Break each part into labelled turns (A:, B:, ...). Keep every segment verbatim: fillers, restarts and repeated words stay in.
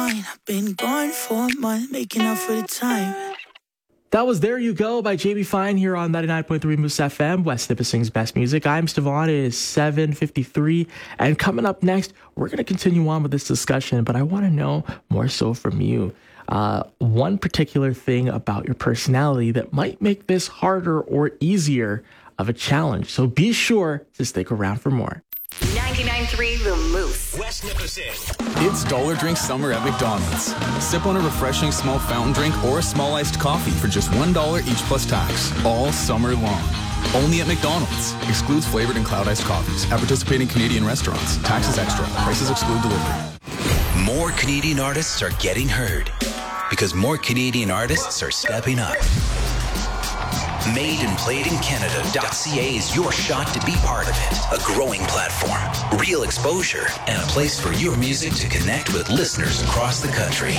A: fine. I've been gone for a month, making up for the time.
B: That was There You Go by Jamie Fine here on ninety-nine point three Moose F M, West Nipissing's best music. I'm Stevon. It is seven fifty-three. And coming up next, we're going to continue on with this discussion, but I want to know more so from you. Uh, one particular thing about your personality that might make this harder or easier of a challenge. So be sure to stick around for more.
C: ninety-nine point three The Moose.
D: West Nipissing.
E: It's Dollar Drink Summer at McDonald's. Sip on a refreshing small fountain drink or a small iced coffee for just one dollar each plus tax, all summer long. Only at McDonald's. Excludes flavored and cloud iced coffees at participating Canadian restaurants. Taxes extra. Prices exclude delivery.
D: More Canadian artists are getting heard because more Canadian artists are stepping up. made and played in Canada dot c a is your shot to be part of it. A growing platform, real exposure, and a place for your music to connect with listeners across the country.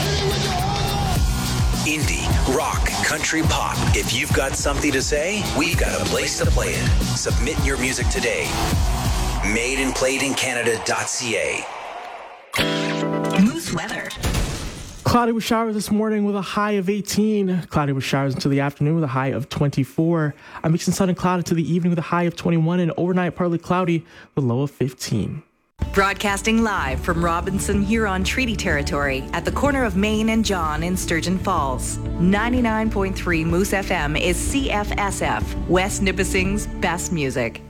D: Indie, rock, country, pop. If you've got something to say, we've got a place to play it. Submit your music today. made and played in Canada dot c a.
C: Moose weather.
B: Cloudy with showers this morning with a high of eighteen. Cloudy with showers until the afternoon with a high of twenty-four. A mix of sun and cloud until the evening with a high of twenty-one. And overnight partly cloudy with a low of fifteen.
C: Broadcasting live from Robinson Huron Treaty Territory at the corner of Main and John in Sturgeon Falls. ninety-nine point three Moose F M is C F S F, West Nipissing's best music.